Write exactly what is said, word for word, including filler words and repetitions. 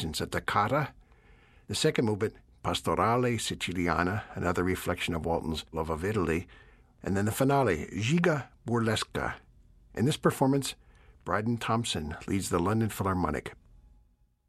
a toccata. The second movement, Pastorale Siciliana, another reflection of Walton's love of Italy. And then the finale, Giga Burlesca. In this performance, Bryden Thompson leads the London Philharmonic,